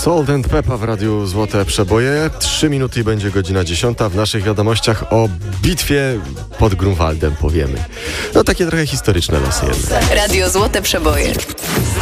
Salt and Pepper w Radiu Złote Przeboje. 3 minuty i będzie godzina 10. W naszych wiadomościach o bitwie pod Grunwaldem powiemy. No takie trochę historyczne losy jednak. Radio Złote Przeboje.